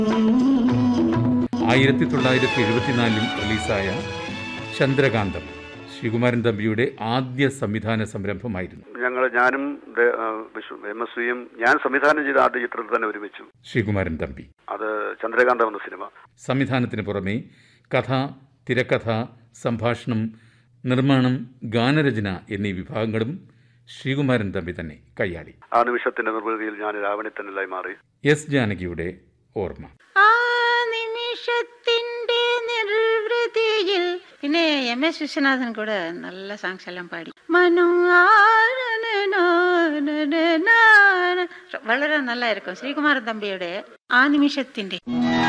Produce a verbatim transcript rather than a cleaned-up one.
ആയിരത്തി തൊള്ളായിരത്തി എഴുപത്തിനാലിൽ റിലീസായ ചന്ദ്രകാന്തം ശ്രീകുമാരൻ തമ്പിയുടെ ആദ്യ സംവിധാന സംരംഭമായിരുന്നു. ഞങ്ങൾ ഞാനും എം എസ് വിയും ഞാൻ സംവിധാനം ചെയ്ത ആദ്യ ചിത്രത്തിൽ തന്നെ ഒരുമിച്ചു. ശ്രീകുമാരൻ തമ്പി അത് ചന്ദ്രകാന്തം എന്ന സിനിമ. സംവിധാനത്തിന് പുറമെ കഥ, തിരക്കഥ, സംഭാഷണം, നിർമ്മാണം, ഗാനരചന എന്നീ വിഭാഗങ്ങളും ശ്രീകുമാരൻ തമ്പി തന്നെ കൈയാളി. ആ നിമിഷത്തിന്റെ നിർവൃതിയിൽ ഞാൻ രാവണിത്തന്നലായി മാറി. എസ് ജാനകിയുടെ ഓർമ്മ. ആ നിമിഷത്തിന്റെ നിർവൃതിയിൽ പിന്നെ എം എസ് വിശ്വനാഥൻ കൂടെ നല്ല സോങ്സ് എല്ലാം പാടി. മനു വളരെ നല്ലായിരിക്കും ശ്രീകുമാരൻ തമ്പിയുടെ ആ നിമിഷത്തിന്റെ